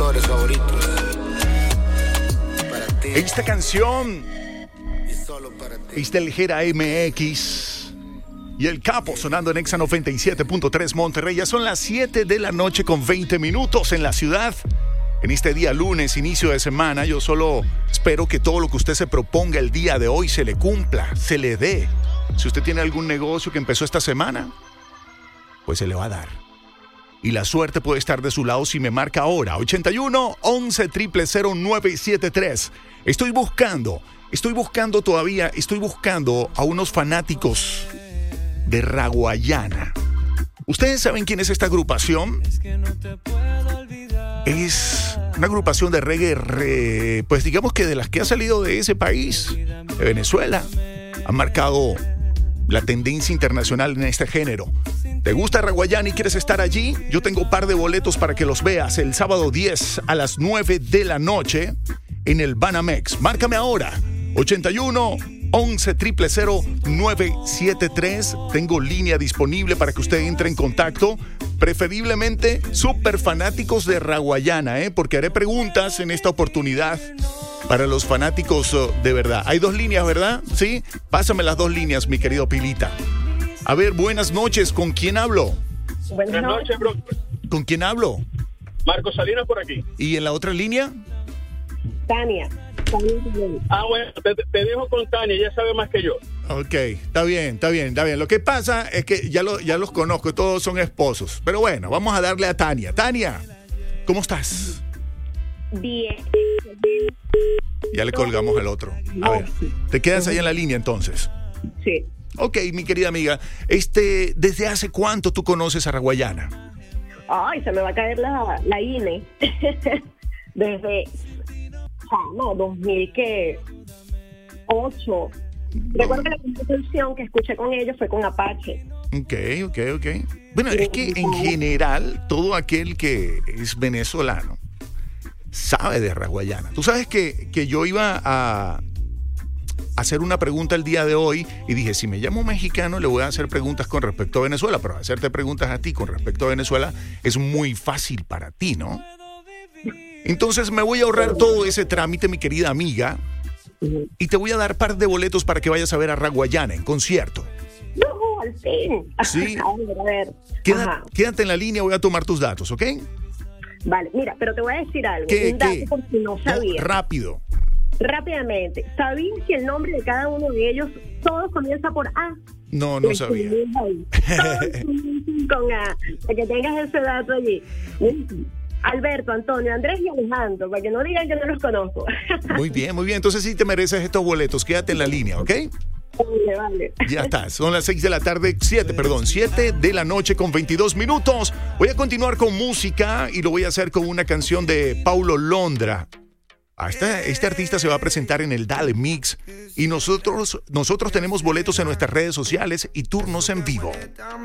productores favoritos. Para ti. Esta canción Y solo para ti. es del Jera MX y el Capo sonando en Exa 97.3 Monterrey. Ya son las 7 de la noche con 20 minutos en la ciudad. En este día lunes, inicio de semana, yo solo espero que todo lo que usted se proponga el día de hoy se le cumpla, se le dé. Si usted tiene algún negocio que empezó esta semana, pues se le va a dar. Y la suerte puede estar de su lado si me marca ahora. 81 11 000 973. Estoy buscando a unos fanáticos de Raguayana. ¿Ustedes saben quién es esta agrupación? Es una agrupación de reggae, pues digamos que de las que ha salido de ese país, de Venezuela. Han marcado la tendencia internacional en este género. ¿Te gusta Raguayana y quieres estar allí? Yo tengo un par de boletos para que los veas el sábado 10 a las 9 de la noche en el Banamex. Márcame ahora, 81 11 000 973. Tengo línea disponible para que usted entre en contacto. Preferiblemente súper fanáticos de Raguayana, porque haré preguntas en esta oportunidad para los fanáticos de verdad. Hay dos líneas, ¿verdad? ¿Sí? Pásame las dos líneas, mi querido Pilita. A ver, buenas noches. ¿Con quién hablo? Buenas noches, bro. ¿Con quién hablo? Marco Salinas por aquí. ¿Y en la otra línea? Tania. Bueno, te dejo con Tania, ella sabe más que yo. Ok, está bien. Lo que pasa es que ya los conozco, todos son esposos. Pero bueno, vamos a darle a Tania. Tania, ¿cómo estás? Bien. Ya le colgamos al otro. A ver, ¿te quedas ahí en la línea entonces? Sí. Ok, mi querida amiga, ¿desde hace cuánto tú conoces a Raguayana? Ay, se me va a caer la INE. Desde 2008. Recuerdo que la primera canción que escuché con ellos fue con Apache. Ok. Bueno, es que en general todo aquel que es venezolano sabe de Raguayana. Tú sabes que yo iba a hacer una pregunta el día de hoy y dije, si me llamo mexicano le voy a hacer preguntas con respecto a Venezuela, pero hacerte preguntas a ti con respecto a Venezuela es muy fácil para ti, ¿no? Entonces me voy a ahorrar todo ese trámite, mi querida amiga, y te voy a dar par de boletos para que vayas a ver a Raguayana en concierto. No, al fin. Sí. A ver. Quédate en la línea, voy a tomar tus datos, ¿ok? Vale, mira, pero te voy a decir algo. ¿Qué? Dato por si no sabías. Rápido. Rápidamente. ¿Sabías que el nombre de cada uno de ellos, todos comienza por A? No sabía. Todos con A. Para que tengas ese dato allí. Alberto, Antonio, Andrés y Alejandro, para que no digan que no los conozco. Muy bien. Entonces sí te mereces estos boletos. Quédate en la línea, ¿ok? Vale. Ya está. Son las 7 de la noche con 22 minutos. Voy a continuar con música y lo voy a hacer con una canción de Paulo Londra. Este artista se va a presentar en el Dale Mix y nosotros tenemos boletos en nuestras redes sociales y turnos en vivo.